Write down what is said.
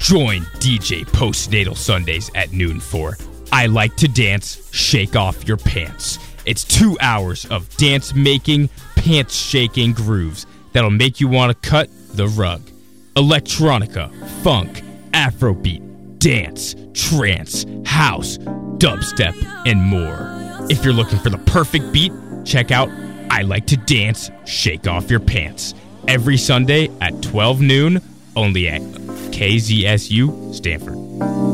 Join DJ Postnatal Sundays at noon for I Like to Dance, Shake Off Your Pants. It's 2 hours of dance-making, pants-shaking grooves that'll make you want to cut the rug. Electronica, funk, Afrobeat, dance, trance, house, dubstep, and more. If you're looking for the perfect beat, check out I Like to Dance, Shake Off Your Pants. Every Sunday at 12 noon, only at KZSU Stanford.